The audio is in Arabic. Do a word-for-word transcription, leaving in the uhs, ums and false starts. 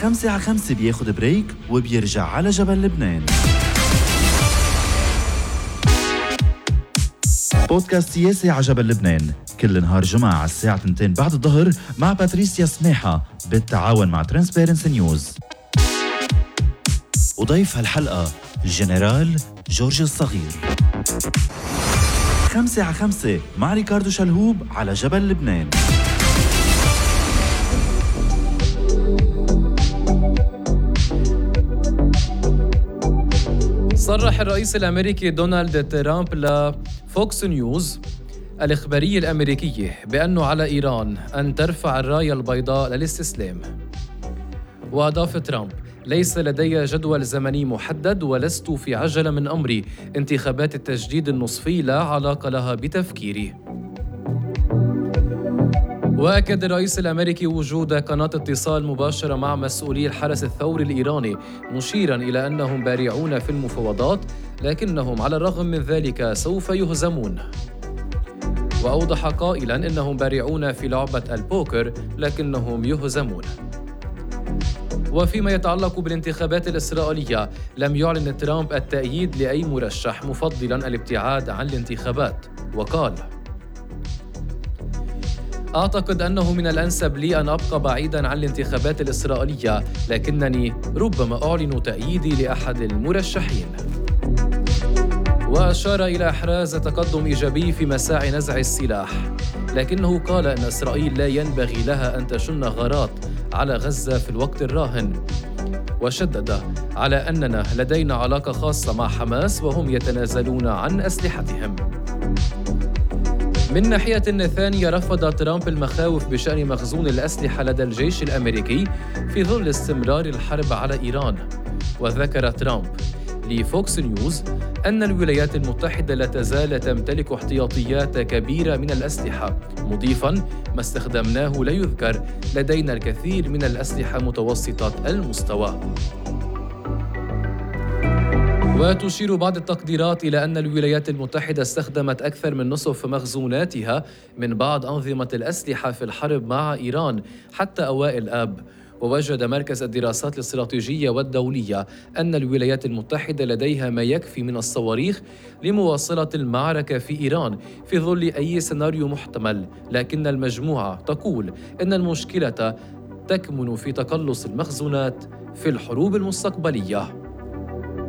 خمسة على خمسة بياخد بريك وبيرجع على جبل لبنان. بودكاست سياسي على جبل لبنان كل نهار جمعة على الساعة اثنتين بعد الظهر مع باتريسيا سماحة بالتعاون مع ترانسبيرنسي نيوز. وضيف هالحلقة الجنرال جورج الصغير. خمسة على خمسة مع ريكاردو شلهوب على جبل لبنان. صرح الرئيس الأمريكي دونالد ترامب لفوكس نيوز الإخبارية الأمريكية بأنه على إيران أن ترفع الراية البيضاء للاستسلام. وأضاف ترامب: ليس لدي جدول زمني محدد ولست في عجلة من أمري. انتخابات التجديد النصفي لا علاقة لها بتفكيري. وأكد الرئيس الأمريكي وجود قناة اتصال مباشرة مع مسؤولي الحرس الثوري الإيراني، مشيراً إلى أنهم بارعون في المفاوضات لكنهم على الرغم من ذلك سوف يهزمون. وأوضح قائلاً إنهم بارعون في لعبة البوكر لكنهم يهزمون. وفيما يتعلق بالانتخابات الإسرائيلية، لم يعلن ترامب التأييد لأي مرشح، مفضلاً الابتعاد عن الانتخابات، وقال: أعتقد أنه من الأنسب لي أن أبقى بعيداً عن الانتخابات الإسرائيلية، لكنني ربما أعلن تأييدي لأحد المرشحين. وأشار إلى إحراز تقدم إيجابي في مساعي نزع السلاح، لكنه قال أن إسرائيل لا ينبغي لها أن تشن غارات على غزة في الوقت الراهن، وشدد على أننا لدينا علاقة خاصة مع حماس وهم يتنازلون عن أسلحتهم. من ناحية ثانية، رفض ترامب المخاوف بشأن مخزون الأسلحة لدى الجيش الأمريكي في ظل استمرار الحرب على إيران. وذكر ترامب لفوكس نيوز أن الولايات المتحدة لا تزال تمتلك احتياطيات كبيرة من الأسلحة، مضيفاً: ما استخدمناه لا يذكر، لدينا الكثير من الأسلحة متوسطة المستوى. وتشير بعض التقديرات إلى أن الولايات المتحدة استخدمت أكثر من نصف مخزوناتها من بعض أنظمة الأسلحة في الحرب مع إيران حتى أوائل آب. ووجد مركز الدراسات الاستراتيجية والدولية أن الولايات المتحدة لديها ما يكفي من الصواريخ لمواصلة المعركة في إيران في ظل أي سيناريو محتمل، لكن المجموعة تقول أن المشكلة تكمن في تقلص المخزونات في الحروب المستقبلية.